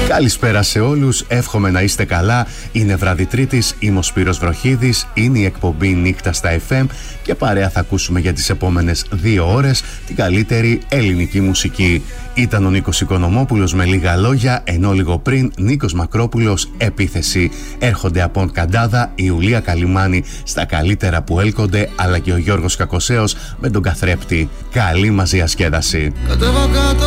Καλησπέρα σε όλους, εύχομαι να είστε καλά. Είναι βράδυ Τρίτης, είμαι ο Σπύρος Βροχίδης, είναι η εκπομπή Νύχτα στα FM και παρέα θα ακούσουμε για τις επόμενες 2 ώρες την καλύτερη ελληνική μουσική. Ήταν ο Νίκος Οικονομόπουλος με λίγα λόγια, ενώ λίγο πριν Νίκος Μακρόπουλος επίθεση. Έρχονται από Καντάδα η Ιουλία Καλιμάνη στα καλύτερα που έλκονται, αλλά και ο Γιώργος Κακοσέος με τον καθρέπτη. Καλή μας διασκέδαση. Κατέβα κάτω